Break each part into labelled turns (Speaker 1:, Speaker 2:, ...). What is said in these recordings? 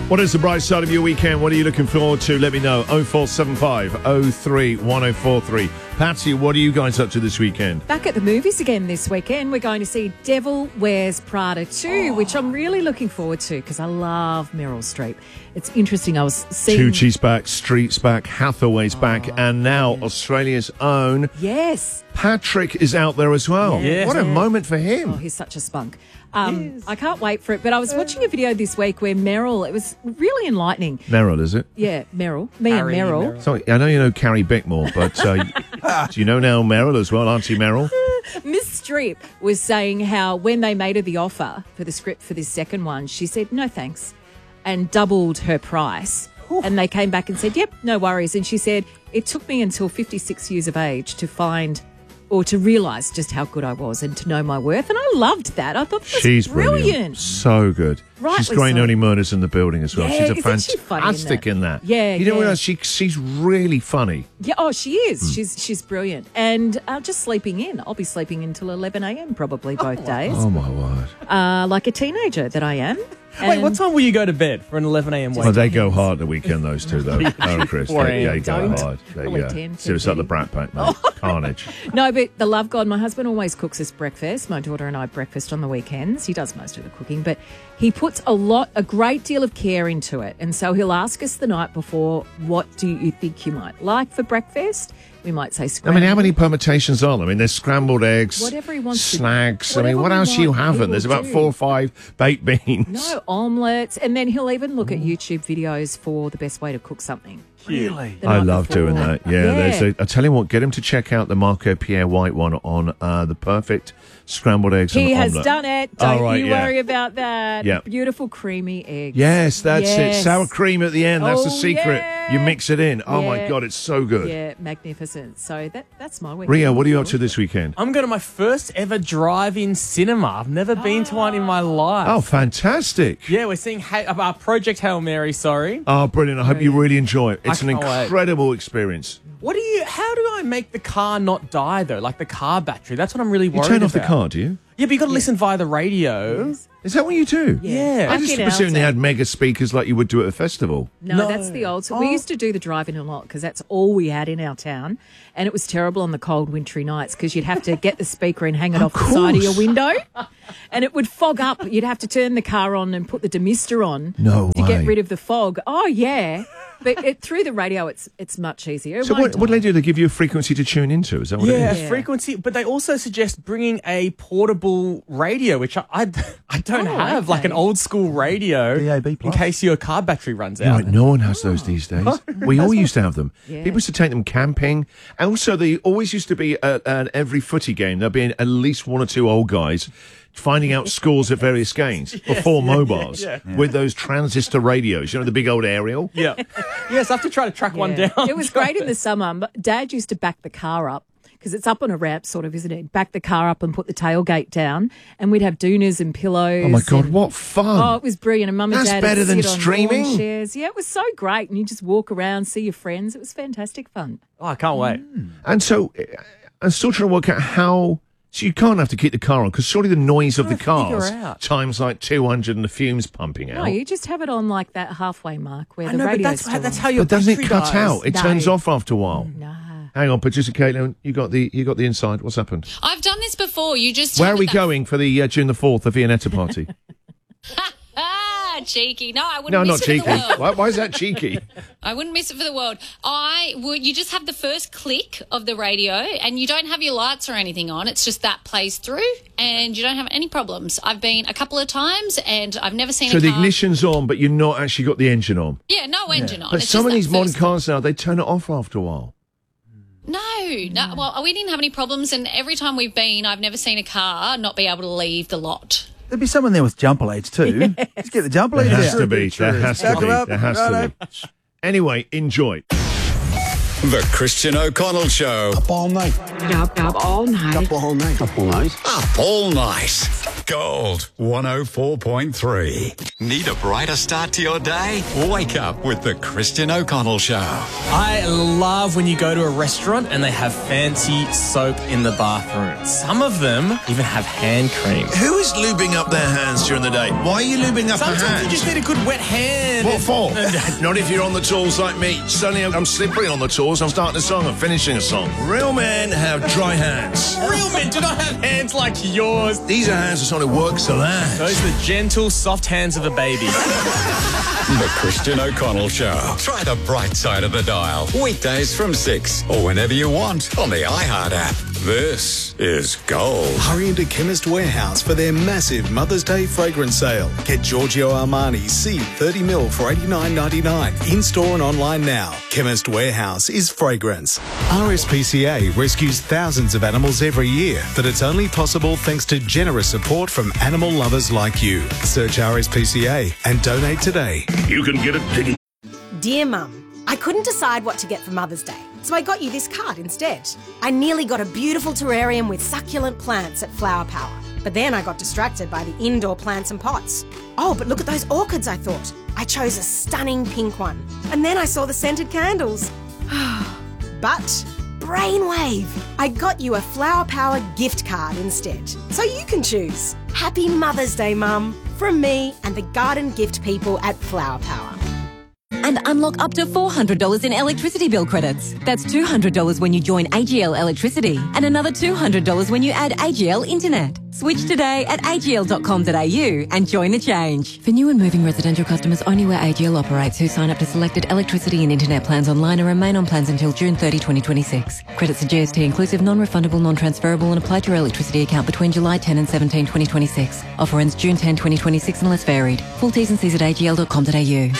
Speaker 1: What is the bright side of your weekend? What are you looking forward to? Let me know. 0475 03 1043. Patsy, what are you guys up to this weekend?
Speaker 2: Back at the movies again this weekend. We're going to see Devil Wears Prada 2, which I'm really looking forward to because I love Meryl Streep. It's interesting. I was seeing...
Speaker 1: Tucci's back, Street's back, Hathaway's back, and now Australia's own...
Speaker 2: Yes.
Speaker 1: Patrick is out there as well.
Speaker 3: Yes.
Speaker 1: What a moment for him.
Speaker 2: Oh, he's such a spunk. I can't wait for it. But I was watching a video this week where Meryl, it was really enlightening.
Speaker 1: Meryl, is it?
Speaker 2: Yeah, Meryl. Me
Speaker 3: Harry
Speaker 2: and Meryl.
Speaker 3: Meryl.
Speaker 1: Sorry, I know you know Carrie Bickmore, but do you know now Meryl as well, Auntie Meryl?
Speaker 2: Miss Streep was saying how when they made her the offer for the script for this second one, she said, no thanks, and doubled her price. And they came back and said, yep, no worries. And she said, it took me until 56 years of age to find or to realise just how good I was and to know my worth. And I loved that. I thought that was
Speaker 1: She's
Speaker 2: brilliant.
Speaker 1: So good.
Speaker 2: Rightly
Speaker 1: She's great in
Speaker 2: so.
Speaker 1: Only Murders in the Building as well.
Speaker 2: Yeah,
Speaker 1: She's a
Speaker 2: isn't she funny in
Speaker 1: fantastic
Speaker 2: that?
Speaker 1: in that.
Speaker 2: Yeah,
Speaker 1: You don't
Speaker 2: yeah.
Speaker 1: realise she's really funny.
Speaker 2: Yeah, oh, she is. She's brilliant. And just sleeping in. I'll be sleeping in till 11 a.m. probably both days,
Speaker 1: Oh, my word.
Speaker 2: like a teenager that I am.
Speaker 3: Wait, what time will you go to bed for an 11 a.m. wake?
Speaker 1: Well, they go hard the weekend, those two, though. Oh, Chris. They go
Speaker 2: Don't.
Speaker 1: hard.
Speaker 2: Probably 10,
Speaker 1: See, it's like the Brat Pack, mate. Carnage.
Speaker 2: No, but the love God, my husband always cooks us breakfast. My daughter and I breakfast on the weekends. He does most of the cooking, but he puts a great deal of care into it. And so he'll ask us the night before, what do you think you might like for breakfast? We might say
Speaker 1: I
Speaker 2: scrambled.
Speaker 1: mean, how many permutations are there? I mean, there's scrambled eggs,
Speaker 2: Whatever he wants to-
Speaker 1: snags. I mean,
Speaker 2: whatever
Speaker 1: what
Speaker 2: we
Speaker 1: else are you
Speaker 2: want, he
Speaker 1: having?
Speaker 2: will
Speaker 1: There's about
Speaker 2: do.
Speaker 1: 4 or 5 baked beans.
Speaker 2: No, omelettes. And then he'll even look at YouTube videos for the best way to cook something.
Speaker 3: Really?
Speaker 2: the
Speaker 1: I
Speaker 2: night
Speaker 1: love
Speaker 2: before.
Speaker 1: doing that. Yeah. I tell you what, get him to check out the Marco Pierre White one on the perfect scrambled eggs
Speaker 2: He
Speaker 1: and
Speaker 2: has
Speaker 1: omelette.
Speaker 2: done it.
Speaker 1: Oh,
Speaker 2: Don't
Speaker 1: right,
Speaker 2: you
Speaker 1: yeah.
Speaker 2: worry about that.
Speaker 1: Yeah.
Speaker 2: Beautiful creamy eggs.
Speaker 1: Yes, that's
Speaker 2: Yes.
Speaker 1: it. Sour cream at the end. That's the
Speaker 2: Oh,
Speaker 1: secret.
Speaker 2: yeah.
Speaker 1: You mix it in. Oh, my
Speaker 2: Yeah.
Speaker 1: God, it's so good.
Speaker 2: Yeah, magnificent. So that's my weekend.
Speaker 1: Rio, what are you up to this weekend?
Speaker 3: I'm going to my first ever drive-in cinema. I've never been to one in my life.
Speaker 1: Oh, fantastic.
Speaker 3: Yeah, we're seeing Project Hail Mary, sorry.
Speaker 1: Oh, brilliant. I hope you really enjoy it. It's an
Speaker 3: can't wait.
Speaker 1: incredible experience.
Speaker 3: How do I make the car not die, though? Like the car battery. That's what I'm really
Speaker 1: You
Speaker 3: worried
Speaker 1: turn off the
Speaker 3: about.
Speaker 1: car, do you?
Speaker 3: Yeah, but you got to listen via the radio.
Speaker 1: Is that what you do?
Speaker 3: Yeah.
Speaker 1: I
Speaker 2: Back
Speaker 1: just
Speaker 2: in our
Speaker 1: assumed they
Speaker 2: day.
Speaker 1: had mega speakers like you would do at a festival.
Speaker 2: No, that's the old. So we used to do the drive-in a lot because that's all we had in our town, and it was terrible on the cold, wintry nights because you'd have to get the speaker and hang it off the side of your window, and it would fog up. You'd have to turn the car on and put the demister on
Speaker 1: No
Speaker 2: to
Speaker 1: way.
Speaker 2: get rid of the fog. Oh yeah, but through the radio, it's much easier. It
Speaker 1: So
Speaker 2: won't
Speaker 1: what do
Speaker 2: die.
Speaker 1: they do? They give you a frequency to tune into? Is that what it
Speaker 3: Yeah,
Speaker 1: is?
Speaker 2: Yeah.
Speaker 3: frequency. But they also suggest bringing a portable radio, which I don't have, like an old school radio,
Speaker 4: DAB+.
Speaker 3: in case your car battery runs
Speaker 1: Yeah,
Speaker 3: out.
Speaker 1: like no one has those these days. We all used to have them.
Speaker 2: Yeah.
Speaker 1: People used to take them camping. And also, they always used to be at every footy game. There'd be at least 1 or 2 old guys finding out scores at various games before mobiles with those transistor radios. You know, the big old aerial.
Speaker 3: Yeah. Yes, I have to try to track one
Speaker 2: Yeah.
Speaker 3: down.
Speaker 2: It was great in the summer. But Dad used to back the car up because it's up on a ramp, sort of, isn't it? Back the car up and put the tailgate down, and we'd have doonas and pillows.
Speaker 1: Oh, my God,
Speaker 2: and-
Speaker 1: what fun.
Speaker 2: Oh, it was brilliant. And Mum and
Speaker 1: That's
Speaker 2: Dad
Speaker 1: better
Speaker 2: would
Speaker 1: than
Speaker 2: sit on
Speaker 1: streaming.
Speaker 2: lawn chairs. Yeah, it was so great. And you just walk around, see your friends. It was fantastic fun.
Speaker 3: Oh, I can't wait.
Speaker 1: And so I'm still trying to work out how... So you can't have to keep the car on because surely the noise of the
Speaker 3: Trying to
Speaker 1: cars
Speaker 3: figure out.
Speaker 1: times like 200 and the fumes pumping
Speaker 2: No,
Speaker 1: out.
Speaker 2: you just have it on like that halfway mark where
Speaker 3: I
Speaker 2: the
Speaker 3: know, but
Speaker 2: radio's
Speaker 3: that's
Speaker 2: still
Speaker 3: how
Speaker 2: on.
Speaker 3: your
Speaker 1: But doesn't it
Speaker 3: battery
Speaker 1: cut
Speaker 3: dies.
Speaker 1: out? It
Speaker 2: No.
Speaker 1: turns off after a while.
Speaker 2: Nah.
Speaker 1: Hang on, producer Caitlin, you got the inside. What's happened?
Speaker 5: I've done this before. You just
Speaker 1: Where are
Speaker 5: have
Speaker 1: we
Speaker 5: that-
Speaker 1: going for the June the 4th, the Viennetta party?
Speaker 5: Cheeky. No, I wouldn't
Speaker 1: No, not
Speaker 5: miss it
Speaker 1: cheeky.
Speaker 5: for the world.
Speaker 1: Why is that cheeky?
Speaker 5: I wouldn't miss it for the world. You just have the first click of the radio and you don't have your lights or anything on. It's just that plays through and you don't have any problems. I've been a couple of times and I've never seen
Speaker 1: So
Speaker 5: a
Speaker 1: the
Speaker 5: car.
Speaker 1: ignition's on, but you've not actually got the engine on.
Speaker 5: Yeah, no engine on.
Speaker 1: But
Speaker 5: It's
Speaker 1: some
Speaker 5: just
Speaker 1: of
Speaker 5: that
Speaker 1: these modern
Speaker 5: first-
Speaker 1: cars now, they turn it off after a while.
Speaker 5: No. Well, we didn't have any problems and every time we've been, I've never seen a car not be able to leave the lot.
Speaker 4: There'd be someone there with jumper leads too. Just get the jumper leads
Speaker 1: There
Speaker 4: out.
Speaker 1: has to be. There has to
Speaker 4: Stack 'em
Speaker 1: be.
Speaker 4: up.
Speaker 1: There has to be. Anyway, enjoy.
Speaker 6: The Christian O'Connell Show.
Speaker 7: Up all night.
Speaker 8: Up all night.
Speaker 7: Up all night. Up all night.
Speaker 6: Up all night. Gold 104.3. Need a brighter start to your day? Wake up with the Christian O'Connell Show.
Speaker 3: I love when you go to a restaurant and they have fancy soap in the bathroom. Some of them even have hand cream.
Speaker 1: Who is lubing up their hands during the day? Why are you lubing up
Speaker 3: Sometimes
Speaker 1: a hand?
Speaker 3: you just need a good wet hand.
Speaker 1: What for? Not if you're on the tools like me. Suddenly I'm slippery on the tools. I'm starting a song and finishing a song. Real men have dry hands.
Speaker 3: Real men do not have hands like yours.
Speaker 1: These are hands of someone who works a lot.
Speaker 3: Those are the gentle, soft hands of a baby.
Speaker 6: The Christian O'Connell Show. Try the bright side of the dial. Weekdays from 6 or whenever you want on the iHeart app. This is Gold.
Speaker 7: Hurry into Chemist Warehouse for their massive Mother's Day fragrance sale. Get Giorgio Armani C 30ml for $89.99. In-store and online now. Chemist Warehouse is fragrance. RSPCA rescues thousands of animals every year, but it's only possible thanks to generous support from animal lovers like you. Search RSPCA and donate today.
Speaker 1: You can get it.
Speaker 8: Dear Mum, I couldn't decide what to get for Mother's Day, so I got you this card instead. I nearly got a beautiful terrarium with succulent plants at Flower Power, but then I got distracted by the indoor plants and pots. Oh, but look at those orchids, I thought. I chose a stunning pink one, and then I saw the scented candles. But brainwave! I got you a Flower Power gift card instead, so you can choose. Happy Mother's Day, Mum, from me and the garden gift people at Flower Power.
Speaker 9: And unlock up to $400 in electricity bill credits. That's $200 when you join AGL Electricity and another $200 when you add AGL Internet. Switch today at agl.com.au and join the change. For new and moving residential customers only where AGL operates who sign up to selected electricity and internet plans online and remain on plans until June 30, 2026. Credits are GST inclusive, non-refundable, non-transferable and apply to your electricity account between July 10 and 17, 2026. Offer ends June 10, 2026 unless varied. Full T's and C's at agl.com.au.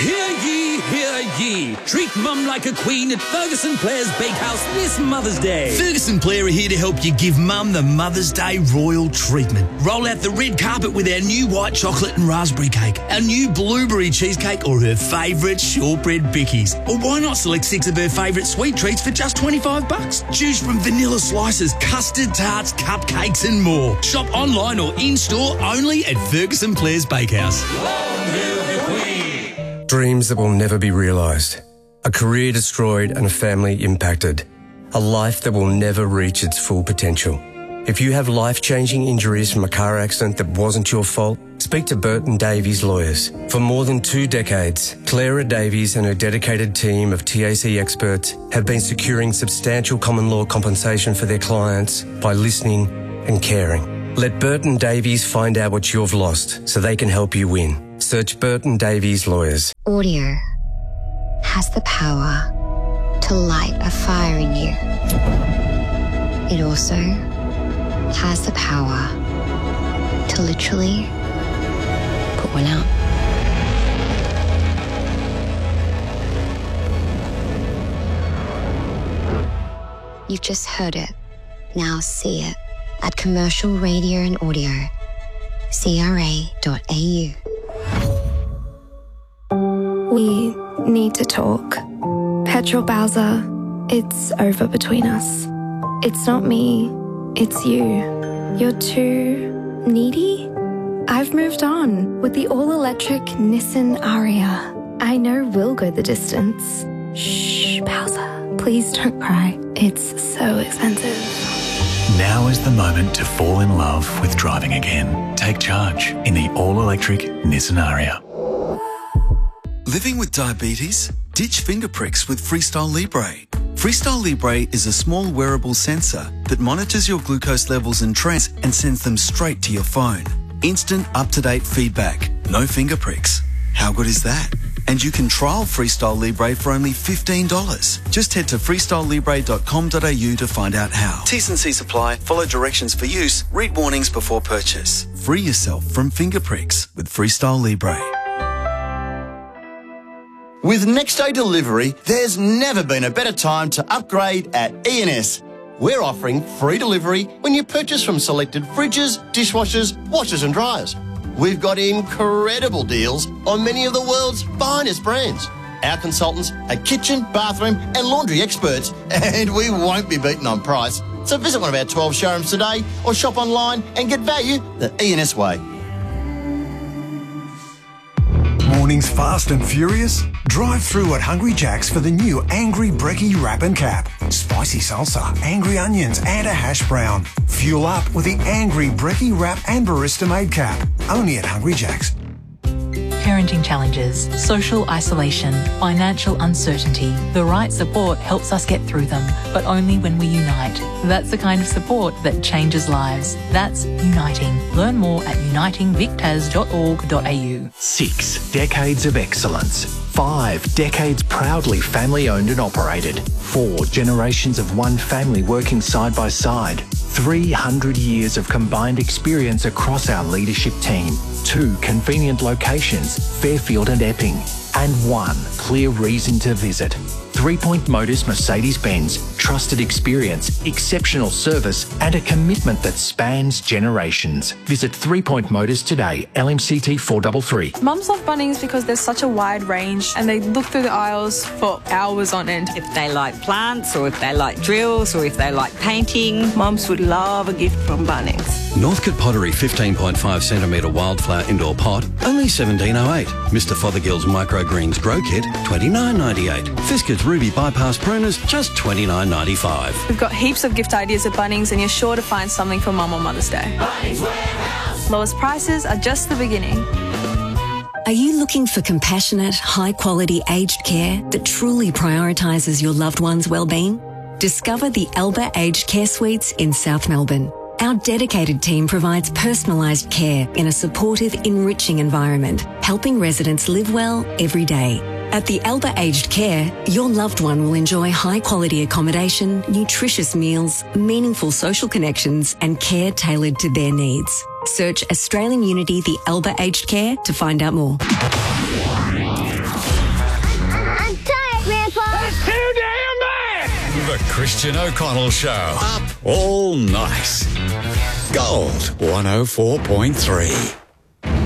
Speaker 10: Hear ye! Treat Mum like a queen at Ferguson Blair's Bakehouse this Mother's Day.
Speaker 11: Ferguson Blair are here to help you give Mum the Mother's Day royal treatment. Roll out the red carpet with our new white chocolate and raspberry cake, our new blueberry cheesecake or her favourite shortbread bickies. Or why not select 6 of her favourite sweet treats for just $25? Choose from vanilla slices, custard tarts, cupcakes and more. Shop online or in-store only at Ferguson Blair's Bakehouse.
Speaker 10: Long live the Queen!
Speaker 12: Dreams that will never be realised. A career destroyed and a family impacted. A life that will never reach its full potential. If you have life-changing injuries from a car accident that wasn't your fault, speak to Burton Davies Lawyers. For more than 2 decades, Clara Davies and her dedicated team of TAC experts have been securing substantial common law compensation for their clients by listening and caring. Let Burton Davies find out what you've lost so they can help you win. Search Burton Davies Lawyers.
Speaker 13: Audio has the power to light a fire in you. It also has the power to literally put one out. You've just heard it. Now see it at Commercial Radio and Audio, CRA.au.
Speaker 14: We need to talk. Petrol Bowser, it's over between us. It's not me, it's you. You're too needy? I've moved on with the all-electric Nissan Ariya. I know we'll go the distance. Shh, Bowser, please don't cry. It's so expensive.
Speaker 15: Now is the moment to fall in love with driving again. Take charge in the all-electric Nissan Ariya.
Speaker 16: Living with diabetes? Ditch finger pricks with Freestyle Libre. Freestyle Libre is a small wearable sensor that monitors your glucose levels and trends and sends them straight to your phone. Instant, up-to-date feedback. No finger pricks. How good is that? And you can trial Freestyle Libre for only $15. Just head to freestylelibre.com.au to find out how. T's and C's apply. Follow directions for use. Read warnings before purchase. Free yourself from finger pricks with Freestyle Libre.
Speaker 17: With Next Day Delivery, there's never been a better time to upgrade at E&S. We're offering free delivery when you purchase from selected fridges, dishwashers, washers and dryers. We've got incredible deals on many of the world's finest brands. Our consultants are kitchen, bathroom and laundry experts, and we won't be beaten on price. So visit one of our 12 showrooms today or shop online and get value the E&S way.
Speaker 18: Mornings fast and furious? Drive through at Hungry Jack's for the new Angry Brekkie Wrap and Cap. Spicy salsa, angry onions and a hash brown. Fuel up with the Angry Brekkie Wrap and Barista Made Cap. Only at Hungry Jack's.
Speaker 19: Parenting challenges, social isolation, financial uncertainty. The right support helps us get through them, but only when we unite. That's the kind of support that changes lives. That's uniting. Learn more at unitingvictas.org.au.
Speaker 15: 6 decades of excellence. 5 decades proudly family-owned and operated. 4 generations of one family working side by side. 300 years of combined experience across our leadership team. 2 convenient locations, Fairfield and Epping. And 1 clear reason to visit. 3 Point Motors Mercedes-Benz. Trusted experience, exceptional service and a commitment that spans generations. Visit 3 Point Motors today, LMCT 433.
Speaker 20: Mums love Bunnings because there's such a wide range and they look through the aisles for hours on end.
Speaker 21: If they like plants or if they like drills or if they like painting, mums would love a gift from Bunnings.
Speaker 22: Northcote Pottery 15.5 centimetre wildflower indoor pot, only $17.08. Mr Fothergill's Microgreens Grow Kit, $29.98. Fisker's Ruby Bypass Pruners, just $29.95.
Speaker 20: We've got heaps of gift ideas at Bunnings and you're sure to find something for Mum on Mother's Day. Bunnings Warehouse. Lowest prices are just the beginning.
Speaker 23: Are you looking for compassionate, high-quality aged care that truly prioritises your loved one's well-being? Discover the Elba Aged Care Suites in South Melbourne. Our dedicated team provides personalised care in a supportive, enriching environment, helping residents live well every day. At the Elba Aged Care, your loved one will enjoy high-quality accommodation, nutritious meals, meaningful social connections and care tailored to their needs. Search Australian Unity The Elba Aged Care to find out more.
Speaker 24: I'm tired, Grandpa. That's too damn bad.
Speaker 6: The Christian O'Connell Show. Up all night. Gold 104.3.